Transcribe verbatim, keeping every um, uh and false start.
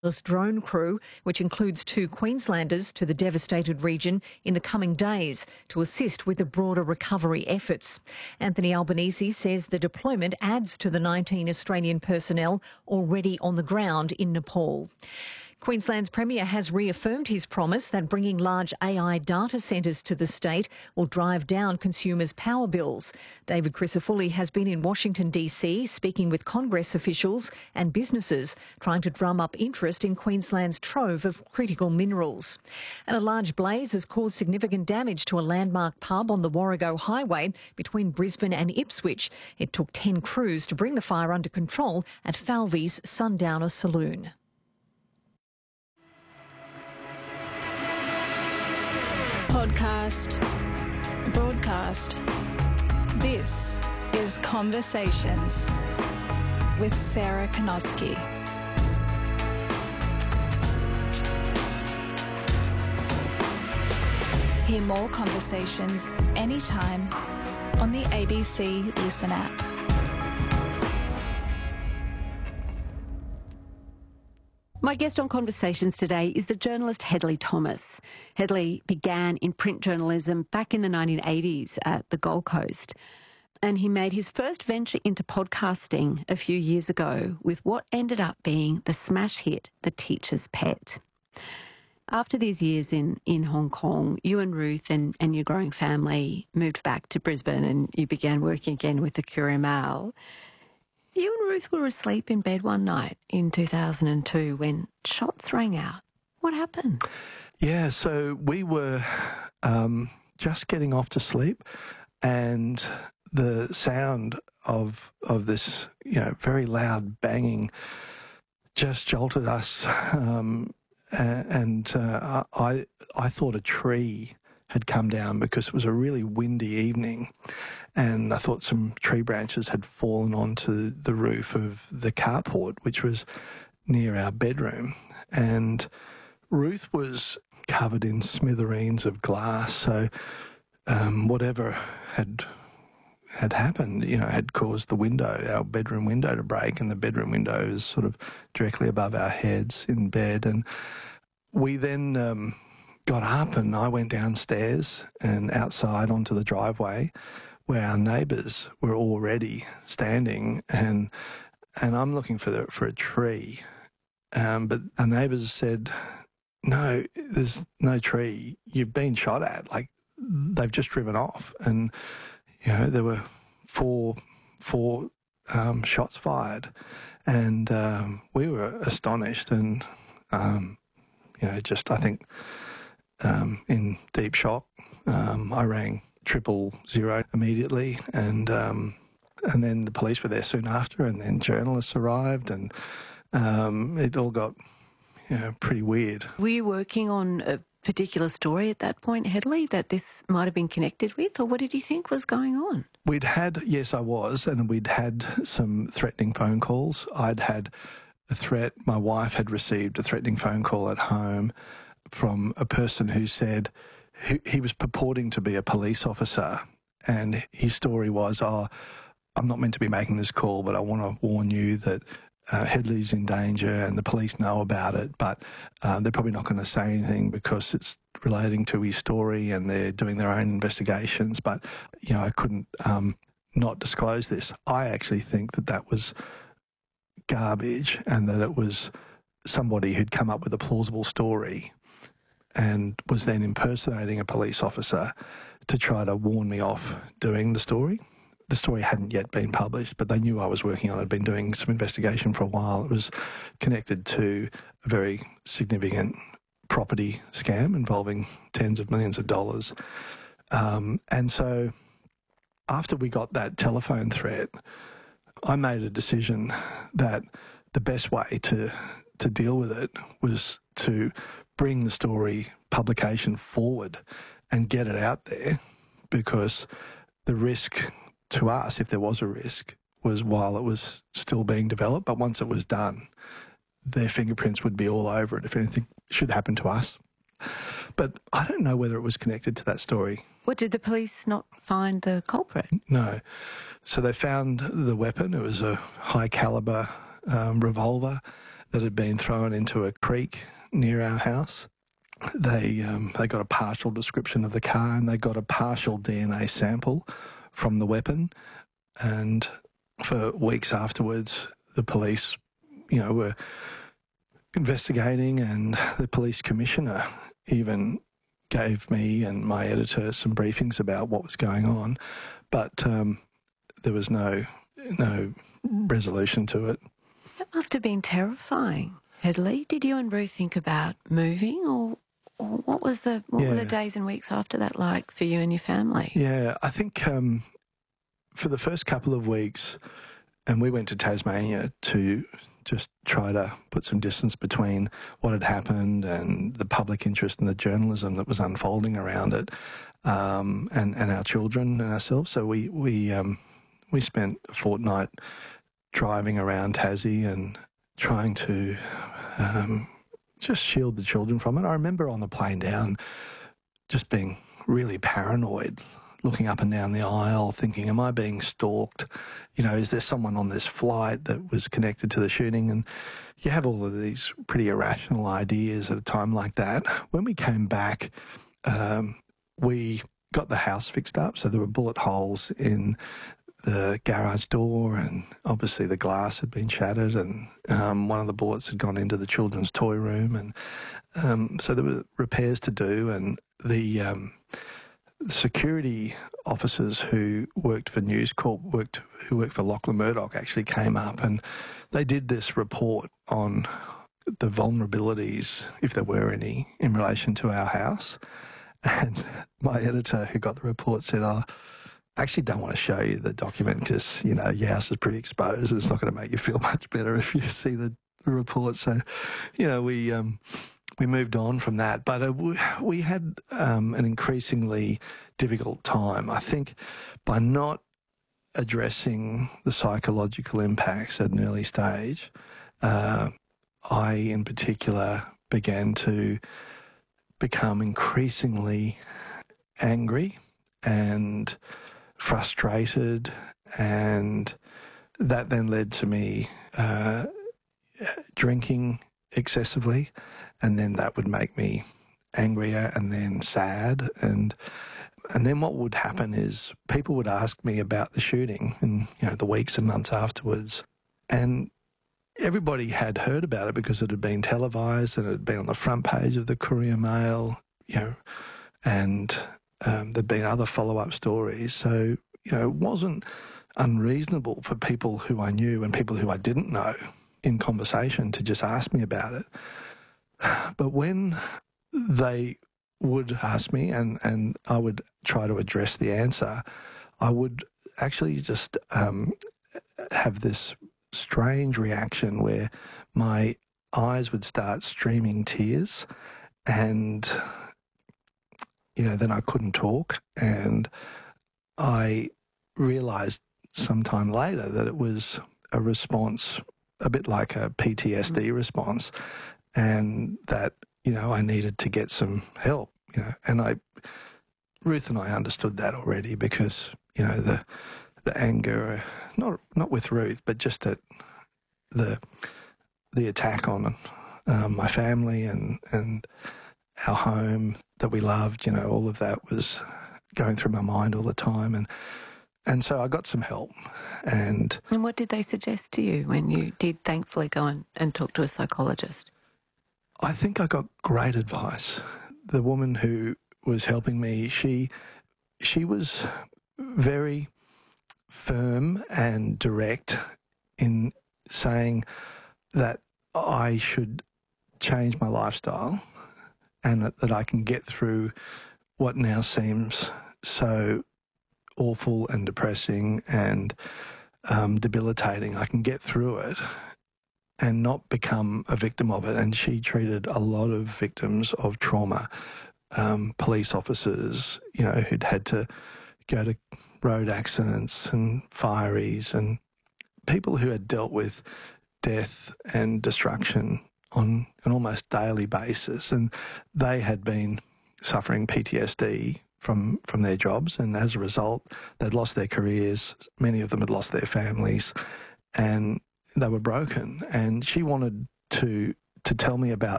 drone crew, which includes two Queenslanders, to the devastated region in the coming days to assist with the broader recovery efforts. Anthony Albanese says the deployment adds to the nineteen Australian personnel already on the ground in Nepal. Queensland's Premier has reaffirmed his promise that bringing large A I data centres to the state will drive down consumers' power bills. David Crisafulli has been in Washington D C speaking with Congress officials and businesses, trying to drum up interest in Queensland's trove of critical minerals. And a large blaze has caused significant damage to a landmark pub on the Warrego Highway between Brisbane and Ipswich. It took ten crews to bring the fire under control at Falvey's Sundowner Saloon. Podcast, broadcast. This is Conversations with Sarah Konoski. Hear more conversations anytime on the A B C Listen app. My guest on Conversations today is the journalist Hedley Thomas. Hedley began in print journalism back in the nineteen eighties at the Gold Coast, and he made his first venture into podcasting a few years ago with what ended up being the smash hit, The Teacher's Pet. After these years in, in Hong Kong, you and Ruth and, and your growing family moved back to Brisbane and you began working again with the Courier Mail. You and Ruth were asleep in bed one night in two thousand two when shots rang out. What happened? Yeah, so we were um, just getting off to sleep, and the sound of of this, you know, very loud banging just jolted us, um, and uh, I I thought a tree had come down because it was a really windy evening, and I thought some tree branches had fallen onto the roof of the carport, which was near our bedroom. And Ruth was covered in smithereens of glass, so um, whatever had had happened, you know, had caused the window, our bedroom window, to break, and the bedroom window is sort of directly above our heads in bed. And we then Um, got up and I went downstairs and outside onto the driveway where our neighbours were already standing, and and I'm looking for the, for a tree, um, but our neighbours said, "No, there's no tree. You've been shot at. Like, they've just driven off." And you know, there were four four um, shots fired, and um, we were astonished and um, you know, just I think. Um, in deep shock. Um, I rang triple zero immediately, and um, and then the police were there soon after, and then journalists arrived, and um, it all got, you know, pretty weird. Were you working on a particular story at that point, Hedley, that this might have been connected with, or what did you think was going on? We'd had, yes, I was, and we'd had some threatening phone calls. I'd had a threat. My wife had received a threatening phone call at home from a person who said he, he was purporting to be a police officer, and his story was, oh, I'm not meant to be making this call, but I want to warn you that uh, Hedley's in danger and the police know about it, but uh, they're probably not going to say anything because it's relating to his story and they're doing their own investigations. But, you know, I couldn't um, not disclose this. I actually think that that was garbage and that it was somebody who'd come up with a plausible story and was then impersonating a police officer to try to warn me off doing the story. The story hadn't yet been published, but they knew I was working on it. I'd been doing some investigation for a while. It was connected to a very significant property scam involving tens of millions of dollars. Um, and so after we got that telephone threat, I made a decision that the best way to to deal with it was to bring the story publication forward and get it out there, because the risk to us, if there was a risk, was while it was still being developed, but once it was done, their fingerprints would be all over it if anything should happen to us. But I don't know whether it was connected to that story. What, did the police not find the culprit? No. So they found the weapon. It was a high caliber um, revolver. that had been thrown into a creek near our house. They um, they got a partial description of the car, and they got a partial D N A sample from the weapon. And for weeks afterwards, the police, you know, were investigating, and the police commissioner even gave me and my editor some briefings about what was going on, but um, there was no no resolution to it. That must have been terrifying, Hedley. Did you and Ruth think about moving, or, or what was the what yeah. were the days and weeks after that like for you and your family? Yeah, I think um, for the first couple of weeks, and we went to Tasmania to just try to put some distance between what had happened and the public interest and the journalism that was unfolding around it, um, and, and our children and ourselves. So we we um, we spent a fortnight driving around Tassie and trying to um, just shield the children from it. I remember on the plane down just being really paranoid, looking up and down the aisle, thinking, am I being stalked? You know, is there someone on this flight that was connected to the shooting? And you have all of these pretty irrational ideas at a time like that. When we came back, um, we got the house fixed up, so there were bullet holes in the garage door, and obviously the glass had been shattered, and um, one of the bullets had gone into the children's toy room, and um, so there were repairs to do, and the um, The security officers who worked for News Corp, worked, who worked for Lachlan Murdoch, actually came up, and they did this report on the vulnerabilities, if there were any, in relation to our house. And my editor who got the report said, oh, I actually don't want to show you the document because, you know, your house is pretty exposed. It's not going to make you feel much better if you see the, the report. So, you know, we... Um, We moved on from that, but uh, we had um, an increasingly difficult time. I think by not addressing the psychological impacts at an early stage, uh, I in particular began to become increasingly angry and frustrated, and that then led to me uh, drinking excessively. And then that would make me angrier and then sad. And and then what would happen is people would ask me about the shooting in, you know, the weeks and months afterwards. And everybody had heard about it because it had been televised and it had been on the front page of the Courier Mail, you know, and um, there'd been other follow-up stories. So, you know, it wasn't unreasonable for people who I knew and people who I didn't know in conversation to just ask me about it. But when they would ask me and, and I would try to address the answer, I would actually just um, have this strange reaction where my eyes would start streaming tears, and, you know, then I couldn't talk. And I realised sometime later that it was a response, a bit like a P T S D response, and that, you know, I needed to get some help, you know. And I, Ruth and I understood that already because, you know, the the anger, not not with Ruth, but just at the the attack on um, my family and, and our home that we loved, you know, all of that was going through my mind all the time. And and so I got some help. And And what did they suggest to you when you did thankfully go and, and talk to a psychologist? I think I got great advice. The woman who was helping me, she she was very firm and direct in saying that I should change my lifestyle and that, that I can get through what now seems so awful and depressing and um, debilitating. I can get through it and not become a victim of it. And she treated a lot of victims of trauma, um, police officers, you know, who'd had to go to road accidents and fireys, and people who had dealt with death and destruction on an almost daily basis. And they had been suffering P T S D from, from their jobs, and as a result, they'd lost their careers. Many of them had lost their families, and they were broken. And she wanted to to tell me about